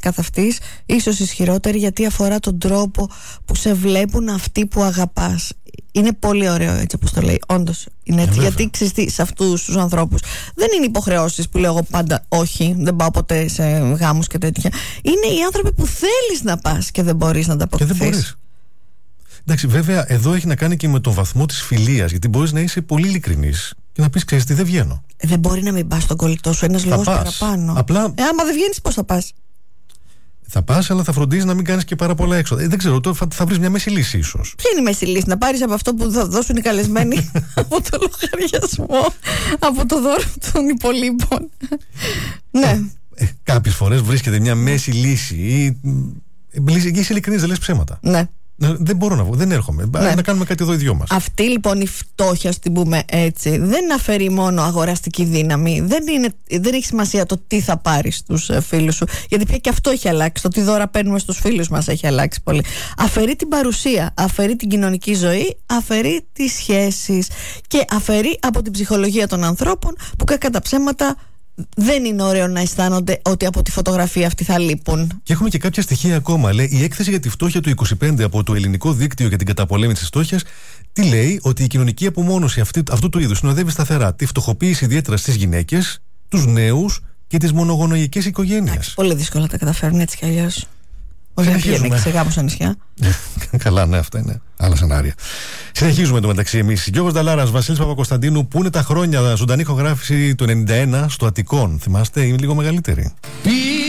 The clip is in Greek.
καθ' αυτής, ίσως ισχυρότερη, γιατί αφορά τον τρόπο που σε βλέπουν αυτοί που αγαπάς. Είναι πολύ ωραίο έτσι όπως το λέει. Όντως είναι έτσι. Γιατί ξέρεις τι, σε αυτούς τους ανθρώπους δεν είναι υποχρεώσεις που λέω εγώ πάντα όχι, δεν πάω ποτέ σε γάμους και τέτοια. Είναι οι άνθρωποι που θέλεις να πας και δεν μπορείς να τα αποκτήσεις. Εντάξει, βέβαια εδώ έχει να κάνει και με τον βαθμό της φιλίας, γιατί μπορείς να είσαι πολύ ειλικρινής και να πεις, ξέρεις τι, δεν βγαίνω. Δεν μπορεί να μην πας στον κολλητό σου ένας λόγος παραπάνω. Απλά... άμα δεν βγαίνεις, πώς θα πας? Θα πας, αλλά θα φροντίζεις να μην κάνεις και πάρα πολλά έξοδα. Δεν ξέρω, τώρα θα βρεις μια μέση λύση ίσως. Ποια είναι η μέση λύση? Να πάρεις από αυτό που θα δώσουν οι καλεσμένοι από το λογαριασμό, από το δώρο των υπολείπων. Ναι. Κάποιες φορές βρίσκεται μια μέση λύση ή είσαι ειλικρινής, δεν λες ψέματα. Ναι. Δεν μπορώ να βγω, δεν έρχομαι. Ναι. Να κάνουμε κάτι εδώ οι δυο μας. Αυτή λοιπόν η φτώχεια, την πούμε έτσι, δεν αφαιρεί μόνο αγοραστική δύναμη. Δεν έχει σημασία το τι θα πάρεις στους φίλους σου. Γιατί πια και αυτό έχει αλλάξει. Το τι δώρα παίρνουμε στους φίλους μας έχει αλλάξει πολύ. Αφαιρεί την παρουσία, αφαιρεί την κοινωνική ζωή, αφαιρεί τις σχέσεις και αφαιρεί από την ψυχολογία των ανθρώπων που κακά τα ψέματα. Δεν είναι ωραίο να αισθάνονται ότι από τη φωτογραφία αυτή θα λείπουν. Και έχουμε και κάποια στοιχεία ακόμα. Λέει η έκθεση για τη φτώχεια του 25 από το Ελληνικό Δίκτυο για την Καταπολέμηση της Φτώχειας. Τι λέει? Ότι η κοινωνική απομόνωση αυτού του είδους συνοδεύει σταθερά τη φτωχοποίηση, ιδιαίτερα στις γυναίκες, τους νέους και τις μονογονοϊκές οικογένειες. Πολύ δύσκολα τα καταφέρνουν έτσι κι αλλιώς. Όχι να πηγαίνει και σε γάμους στα νησιά. Καλά, ναι, αυτά είναι άλλα σενάρια. Συνεχίζουμε το μεταξύ εμείς. Γιώργος Νταλάρας, Βασίλης Παπακοσταντίνου, που είναι τα χρόνια ζωντανή ηχογράφηση του 91 στο Αττικόν. Θυμάστε, είναι λίγο μεγαλύτερη.